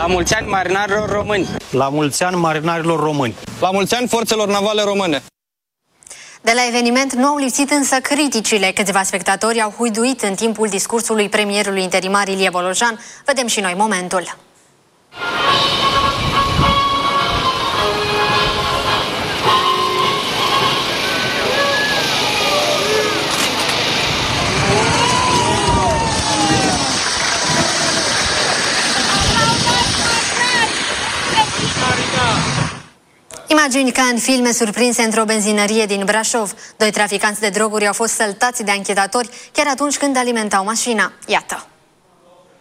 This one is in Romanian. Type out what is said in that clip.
La mulți ani marinarilor români. La mulți ani marinarilor români. La mulți ani forțelor navale române. De la eveniment nu au lipsit însă criticile. Câțiva spectatori au huiduit în timpul discursului premierului interimar Ilie Bolojan. Vedem și noi momentul. Imagini ca în filme surprinse într-o benzinărie din Brașov. Doi traficanți de droguri au fost săltați de anchetatori chiar atunci când alimentau mașina. Iată!